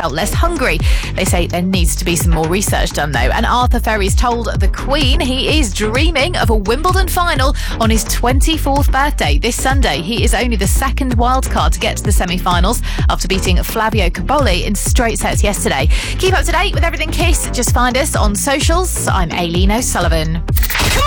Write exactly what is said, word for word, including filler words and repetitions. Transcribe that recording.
felt less hungry. They say there needs to be some more research done though. And Arthur Ferry's told the Queen he is dreaming of a Wimbledon final on his twenty-fourth birthday this Sunday. He is only the second wildcard to get to the semi-finals after beating Flavio Cobolli in straight sets yesterday. Keep up to date with everything Kiss. Just find us on socials. I'm Aileen O'Sullivan.